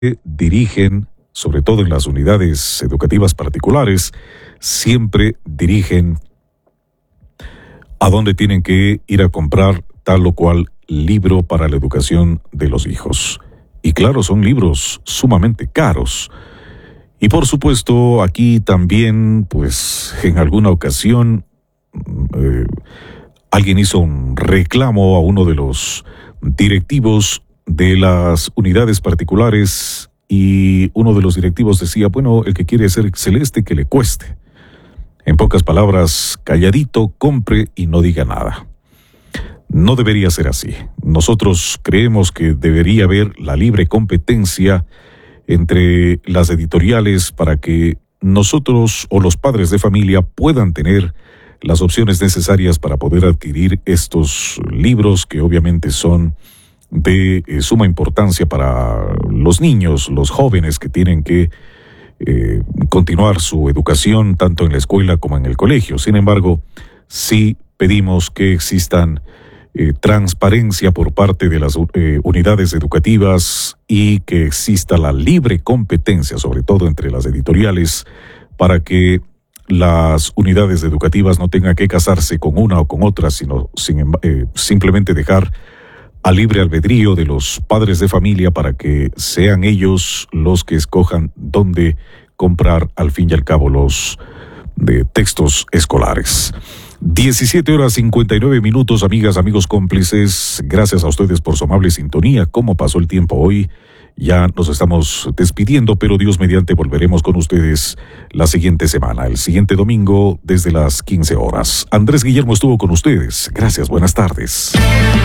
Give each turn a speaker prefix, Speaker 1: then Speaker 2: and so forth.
Speaker 1: dirigen, sobre todo en las unidades educativas particulares, siempre dirigen a dónde tienen que ir a comprar tal o cual libro para la educación de los hijos. Y claro, son libros sumamente caros. Y por supuesto, aquí también, pues, en alguna ocasión, alguien hizo un reclamo a uno de los directivos de las unidades particulares y uno de los directivos decía, bueno, el que quiere ser celeste, que le cueste. En pocas palabras, calladito, compre y no diga nada. No debería ser así. Nosotros creemos que debería haber la libre competencia entre las editoriales para que nosotros o los padres de familia puedan tener las opciones necesarias para poder adquirir estos libros que obviamente son de suma importancia para los niños, los jóvenes que tienen que continuar su educación tanto en la escuela como en el colegio. Sin embargo, sí pedimos que existan transparencia por parte de las unidades educativas y que exista la libre competencia, sobre todo entre las editoriales, para que las unidades educativas no tengan que casarse con una o con otra, sino simplemente dejar a libre albedrío de los padres de familia para que sean ellos los que escojan dónde comprar al fin y al cabo los textos escolares. 17:59, amigas, amigos cómplices. Gracias a ustedes por su amable sintonía. ¿Cómo pasó el tiempo hoy? Ya nos estamos despidiendo, pero Dios mediante volveremos con ustedes la siguiente semana, el siguiente domingo desde las 15 horas. Andrés Guillermo estuvo con ustedes. Gracias, buenas tardes.